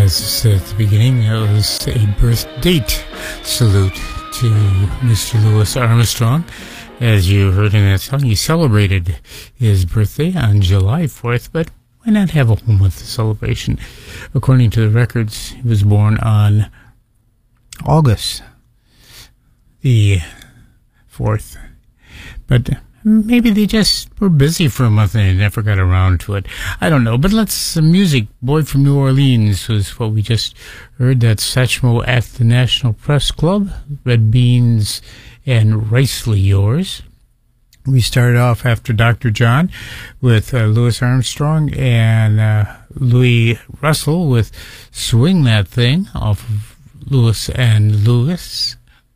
As I said at the beginning, it was a birth date salute to Mr. Louis Armstrong. As you heard in that song, he celebrated his birthday on July 4th, but why not have a whole month of celebration? According to the records, he was born on August the 4th. But maybe they just were busy for a month and they never got around to it. I don't know, but some music. Boy from New Orleans was what we just heard. That's Satchmo at the National Press Club, Red Beans and Ricely Yours. We started off after Dr. John with Louis Armstrong and Louis Russell with Swing That Thing off of Louis and Louis.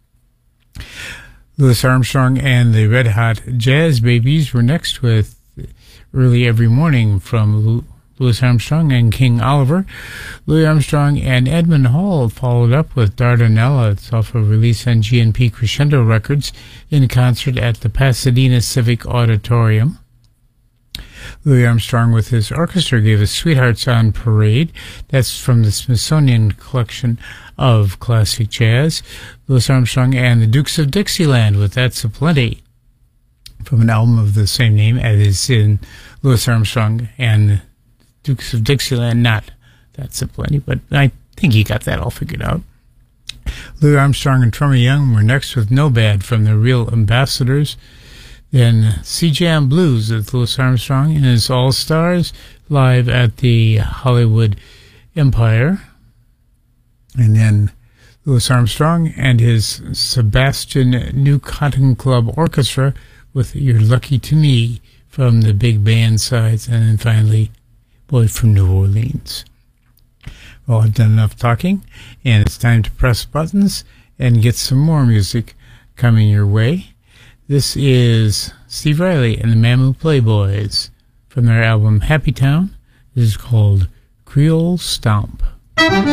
Louis Armstrong and the Red Hot Jazz Babies were next with Early Every Morning from Louis Armstrong and King Oliver. Louis Armstrong and Edmund Hall followed up with Dardanella. It's off a release on GNP Crescendo Records in concert at the Pasadena Civic Auditorium. Louis Armstrong with his orchestra gave us Sweethearts on Parade. That's from the Smithsonian Collection of Classic Jazz. Louis Armstrong and the Dukes of Dixieland with That's Aplenty from an album of the same name as in Louis Armstrong and Dukes of Dixieland, not That's Aplenty, but I think he got that all figured out. Louis Armstrong and Trummy Young were next with No Bad from the Real Ambassadors. Then C-Jam Blues with Louis Armstrong and his All-Stars live at the Hollywood Empire. And then Louis Armstrong and his Sebastian New Cotton Club Orchestra with You're Lucky to Me from the big band sides. And then finally, Boy from New Orleans. Well, I've done enough talking, and it's time to press buttons and get some more music coming your way. This is Steve Riley and the Mammoo Playboys from their album Happy Town. This is called Creole Stomp.